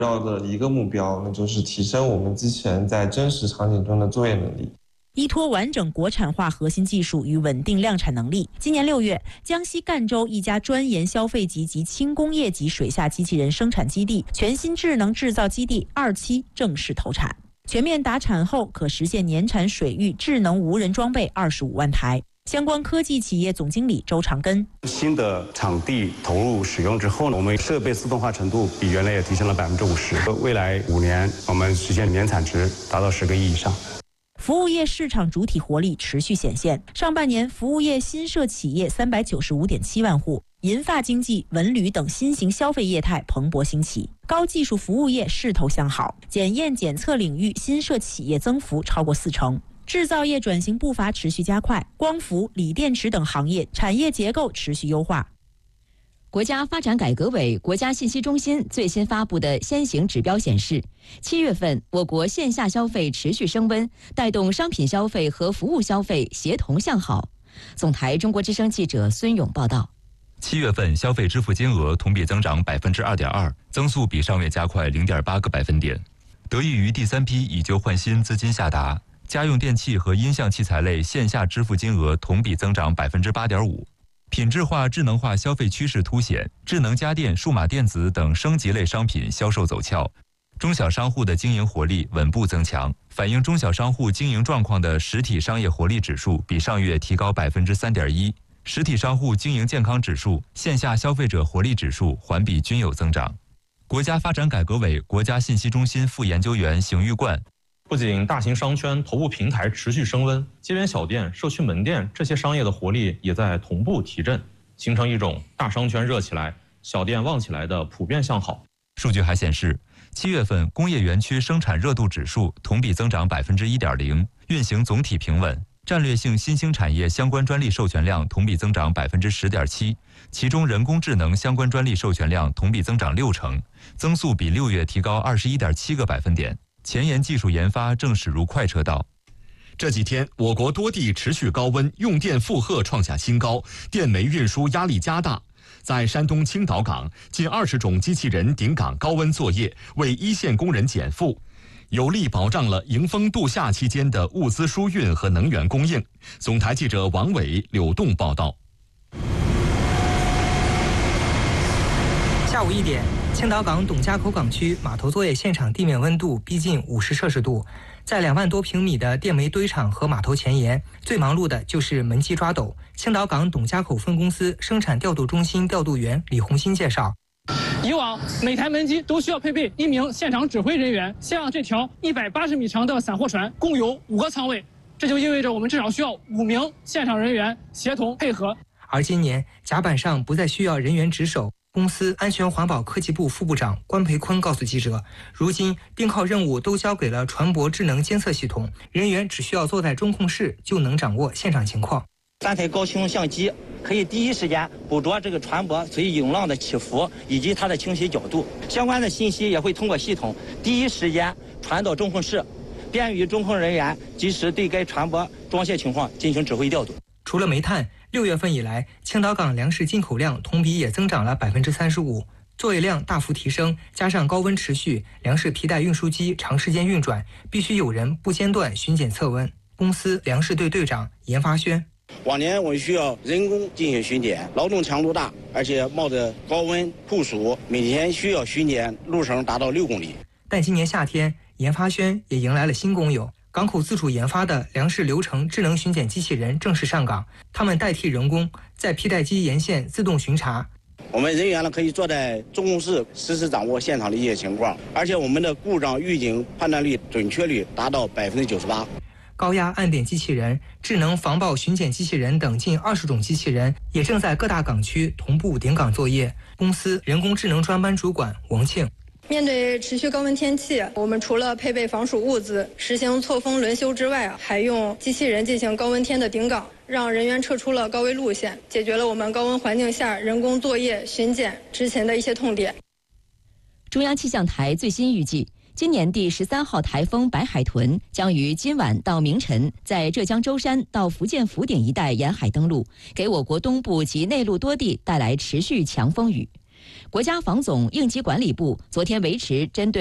要的一个目标，那就是提升我们机器人在真实场景中的作业能力。 依托完整国产化核心技术与稳定量产能力，今年6月，江西赣州一家专研消费级及轻工业级水下机器人生产基地全新智能制造基地2期正式投产，全面达产后可实现年产水域智能无人装备25万台。相关科技企业总经理周长根： 新的场地投入使用之后呢，我们设备自动化程度比原来也提升了50%。未来5年，我们实现年产值达到10个亿以上。 服务业市场主体活力持续显现，上半年服务业新设企业395.7万户，银发经济、文旅等新型消费业态蓬勃兴起，高技术服务业势头向好，检验检测领域新设企业增幅超过40%。制造业转型步伐持续加快，光伏、锂电池等行业产业结构持续优化。 国家发展改革委、国家信息中心最新发布的先行指标显示，7月份我国线下消费持续升温，带动商品消费和服务消费协同向好。总台中国之声记者孙勇报道。 7月份消费支付金额同比增长2.2%，增速比上月加快0.8个百分点。得益于第3批以旧换新资金下达，家用电器和音像器材类线下支付金额同比增长8.5%。品质化、智能化消费趋势凸显，智能家电、数码电子等升级类商品销售走俏。中小商户的经营活力稳步增强，反映中小商户经营状况的实体商业活力指数比上月提高3.1%，实体商户经营健康指数、线下消费者活力指数环比均有增长。国家发展改革委国家信息中心副研究员邢玉冠。 不仅大型商圈头部平台持续升温，街边小店、社区门店这些商业的活力也在同步提振，形成一种大商圈热起来、小店旺起来的普遍向好。 数据还显示，7月份工业园区生产热度指数同比增长1.0%，运行总体平稳。战略性新兴产业相关专利授权量同比增长10.7%，其中人工智能相关专利授权量同比增长60%，增速比6月提高21.7个百分点。前沿技术研发正驶入快车道。 这几天，我国多地持续高温，用电负荷创下新高，电煤运输压力加大。在山东青岛港，近20种机器人顶岗高温作业，为一线工人减负，有力保障了迎风度夏期间的物资输运和能源供应。总台记者王伟、柳栋报道。 下午1点，青岛港董家口港区码头作业现场地面温度逼近50摄氏度，在2万多平米的电煤堆场和码头前沿，最忙碌的就是门机抓斗。青岛港董家口分公司生产调度中心调度员李红新介绍， 以往每台门机都需要配备1名现场指挥人员，像这条180米长的散货船共有5个舱位，这就意味着我们至少需要5名现场人员协同配合。 而今年甲板上不再需要人员值守。公司安全环保科技部副部长关培坤告诉记者，如今盯靠任务都交给了船舶智能监测系统，人员只需要坐在中控室就能掌握现场情况。 3台高清相机可以第一时间捕捉这个船舶随涌浪的起伏以及它的倾斜角度，相关的信息也会通过系统第一时间传到中控室，便于中控人员及时对该船舶装卸情况进行指挥调度。 除了煤炭，6月份以来，青岛港粮食进口量同比也增长了35%，作业量大幅提升，加上高温持续，粮食皮带运输机长时间运转，必须有人不间断巡检测温。公司粮食队队长严发轩： 往年我们需要人工进行巡检，劳动强度大，而且冒着高温酷暑，每天需要巡检路程达到6公里。 但今年夏天，严发轩也迎来了新工友。港口自主研发的粮食流程智能巡检机器人正式上岗，他们代替人工在皮带机沿线自动巡查。 我们人员呢可以坐在中控室实时掌握现场的一些情况，而且我们的故障预警判断率准确率达到98%。 高压按点机器人、智能防爆巡检机器人等近20种机器人也正在各大港区同步顶岗作业。公司人工智能专班主管王庆： 面对持续高温天气，我们除了配备防暑物资、实行错峰轮休之外，还用机器人进行高温天的顶岗，让人员撤出了高危路线，解决了我们高温环境下人工作业、巡检、执勤的一些痛点。 中央气象台最新预计，今年第13号台风白海豚将于今晚到明晨在浙江舟山到福建福鼎一带沿海登陆，给我国东部及内陆多地带来持续强风雨。 国家防总应急管理部昨天维持针对